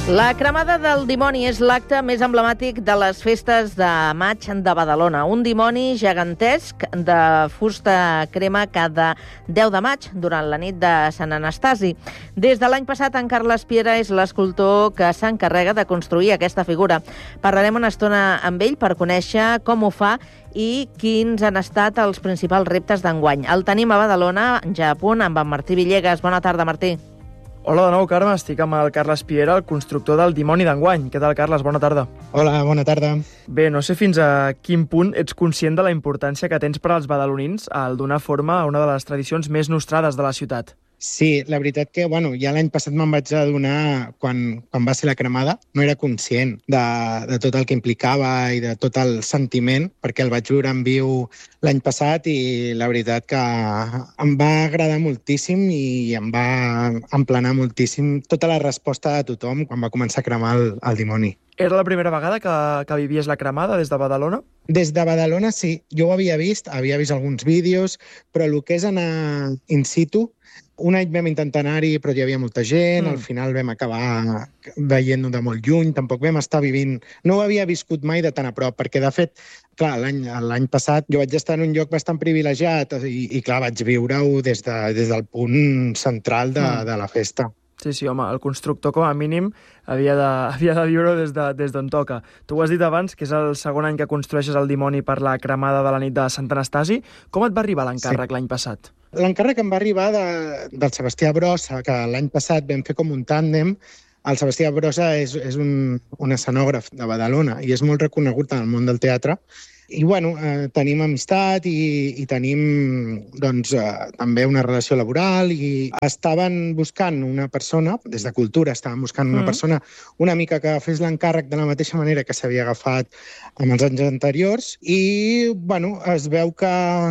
La cremada del dimoni és l'acte més emblemàtic de les festes de maig de Badalona. Un dimoni gegantesc de fusta crema cada 10 de maig, durant la nit de Sant Anastasi. Des de l'any passat, en Carles Piera és l'escultor que s'encarrega de construir aquesta figura. Parlarem una estona amb ell per conèixer com ho fa i quins han estat els principals reptes d'enguany. El tenim a Badalona, ja a punt, amb en Martí Villegas. Bona tarda, Martí. Hola de nou, Carme. Estic amb el Carles Piera, el constructor del dimoni d'enguany. Què tal, Carles? Bona tarda. Hola, bona tarda. Bé, no sé fins a quin punt ets conscient de la importància que tens per als badalonins al donar forma a una de les tradicions més nostrades de la ciutat. Sí, la veritat que, ja l'any passat me'n vaig adonar, quan va ser la cremada, no era conscient de tot el que implicava i de tot el sentiment, perquè el vaig viure en viu l'any passat i la veritat que em va agradar moltíssim i em va emplenar moltíssim tota la resposta de tothom quan va començar a cremar el dimoni. Era la primera vegada que vivies la cremada des de Badalona? Des de Badalona sí, jo ho havia vist alguns vídeos, però el que és anar in situ, un any vam intentar anar-hi, però hi havia molta gent, al final vam acabar veient-ho de molt lluny, tampoc vam estar vivint... No ho havia viscut mai de tan a prop, perquè, de fet, clar, l'any passat jo vaig estar en un lloc bastant privilegiat i clar, vaig viure-ho des del punt central de la festa. Sí, home, el constructor, com a mínim, havia de viure-ho des d'on toca. Tu ho has dit abans, que és el segon any que construeixes el dimoni per la cremada de la nit de Sant Anastasi. Com et va arribar l'encàrrec l'any passat? L'encàrrec em va arribar del Sebastià Brossa, que l'any passat vam fer com un tàndem. El Sebastià Brossa és un escenògraf de Badalona i és molt reconegut en el món del teatre. I, tenim amistat i tenim, també una relació laboral i estaven buscant una persona, des de Cultura estaven buscant una persona una mica que fes l'encàrrec de la mateixa manera que s'havia agafat en els anys anteriors i, es veu que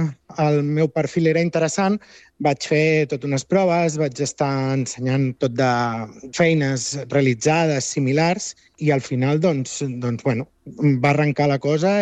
el meu perfil era interessant. Vaig fer totes unes proves, vaig estar ensenyant tot de feines realitzades similars i al final, va arrencar la cosa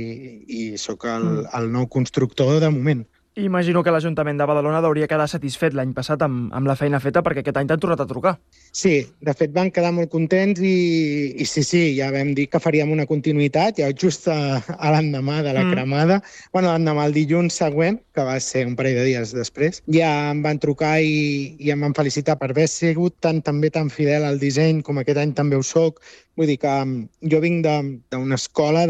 i sóc el nou constructor de moment. Imagino que l'Ajuntament de Badalona hauria quedar satisfet l'any passat amb la feina feta perquè aquest any t'han tornat a trucar. Sí, de fet van quedar molt contents i sí, ja vam dir que faríem una continuïtat, ja just a l'endemà de la cremada, l'endemà el dilluns següent, que va ser un parell de dies després, ja em van trucar i em van felicitar per haver sigut també tan fidel al disseny com aquest any també ho soc. Vull dir que jo vinc d'una escola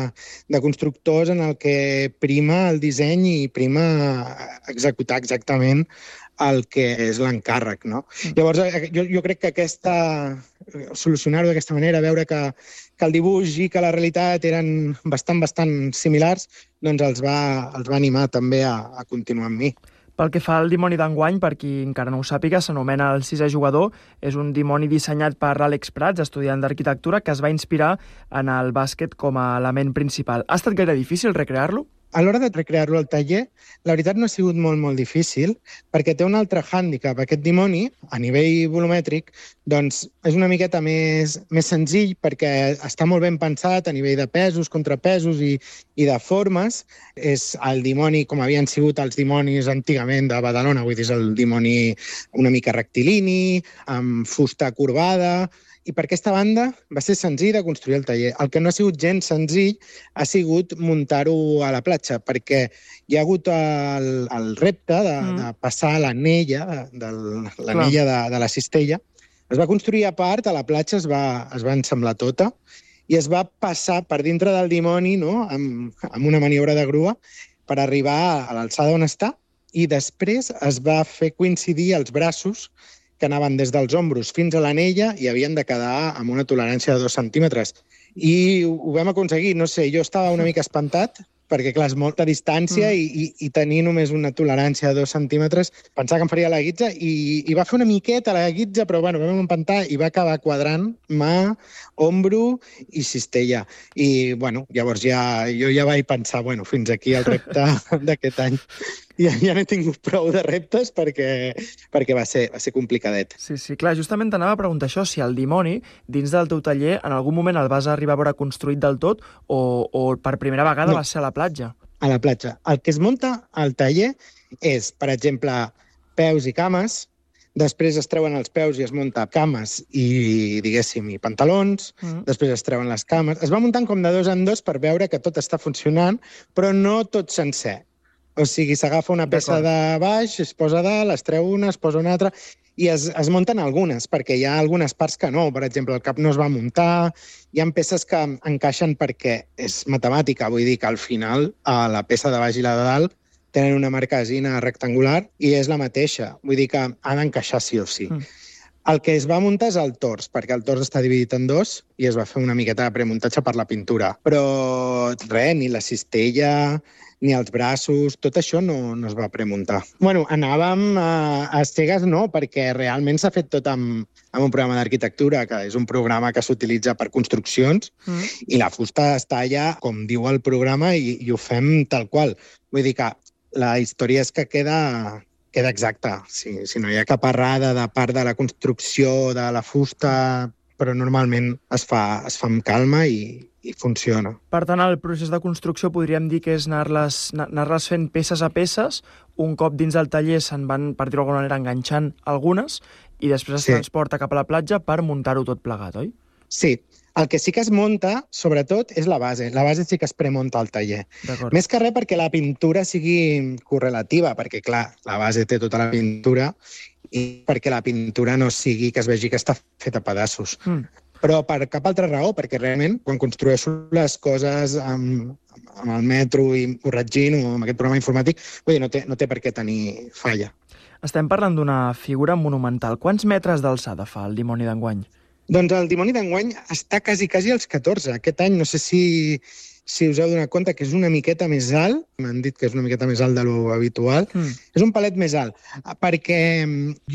de constructors en el que prima el disseny i prima executar exactament el que és l'encàrrec, no? Llavors, jo crec que solucionar-ho d'aquesta manera, veure que el dibuix i que la realitat eren bastant similars, doncs els va animar també a continuar amb mi. Pel que fa al dimoni d'enguany, per qui encara no ho sàpiga, s'anomena el sisè jugador. És un dimoni dissenyat per Àlex Prats, estudiant d'arquitectura, que es va inspirar en el bàsquet com a element principal. Ha estat gaire difícil recrear-lo? A l'hora de recrear-lo al taller, la veritat no ha sigut molt difícil, perquè té un altre hàndicap. Aquest dimoni, a nivell volumètric, és una miqueta més senzill, perquè està molt ben pensat a nivell de pesos, contrapesos i de formes. És el dimoni com havien sigut els dimonis antigament de Badalona, vull dir, és el dimoni una mica rectilini, amb fusta corbada. I per aquesta banda va ser senzill de construir el taller. El que no ha sigut gens senzill ha sigut muntar-ho a la platja, perquè hi ha hagut el repte de passar l'anella, l'anella de la cistella. Es va construir a part, a la platja es va ensamblar tota, i es va passar per dintre del dimoni, no?, amb una maniobra de grua per arribar a l'alçada on està, i després es va fer coincidir els braços que anaven des dels ombros fins a l'anella i havien de quedar amb una tolerància de 2 centímetres. I ho vam aconseguir, no sé, jo estava una mica espantat, perquè, clar, és molta distància i tenir només una tolerància de 2 centímetres, pensava que em faria la guitza i va fer una miqueta la guitza, però vam empantar i va acabar quadrant mà, ombro i cistella. I, llavors jo ja vaig pensar, fins aquí el repte d'aquest any. Ja n'he tingut prou de reptes perquè va ser complicadet. Sí, clar, justament t'anava a preguntar això, si el dimoni, dins del teu taller, en algun moment el vas arribar a veure construït del tot o per primera vegada va ser a la platja? A la platja. El que es munta al taller és, per exemple, peus i cames, després es treuen els peus i es munta cames i, diguéssim, i pantalons, després es treuen les cames. Es va muntant com de 2 en 2 per veure que tot està funcionant, però no tot sencer. O sigui, s'agafa una peça de baix, es posa dalt, es treu una, es posa una altra, i es munten algunes, perquè hi ha algunes parts que no. Per exemple, el cap no es va muntar, hi ha peces que encaixen perquè és matemàtica, vull dir que al final la peça de baix i la de dalt tenen una marquesina rectangular i és la mateixa. Vull dir que ha d'encaixar sí o sí. El que es va muntar és el tors, perquè el tors està dividit en 2 i es va fer una miqueta de premuntatge per la pintura. Però res, ni la cistella, ni els braços, tot això no es va premuntar. Bueno, anàvem a cegues no, perquè realment s'ha fet tot amb un programa d'arquitectura, que és un programa que s'utilitza per construccions, i la fusta està allà, com diu el programa, i ho fem tal qual. Vull dir que la història és que queda exacta. Si no hi ha cap errada de part de la construcció, de la fusta, però normalment es fa amb calma i funciona. Per tant, el procés de construcció podríem dir que és anar-les fent peces a peces, un cop dins del taller se'n van, per dir-ho d'alguna manera, enganxant algunes i després es transporta cap a la platja per muntar-ho tot plegat, oi? Sí. El que sí que es munta, sobretot, és la base. La base sí que es premunta al taller. Més que res perquè la pintura sigui correlativa, perquè, clar, la base té tota la pintura i perquè la pintura no sigui que es vegi que està feta a pedaços. Però per cap altra raó, perquè realment, quan construeixo les coses amb el metro i corregint o amb aquest programa informàtic, vull dir, no té per què tenir falla. Estem parlant d'una figura monumental. Quants metres d'alçada fa el dimoni d'enguany? Doncs el dimoni d'enguany està quasi als 14. Aquest any no sé si us heu donat compte que és una miqueta més alt. M'han dit que és una miqueta més alt de lo habitual. És un palet més alt, perquè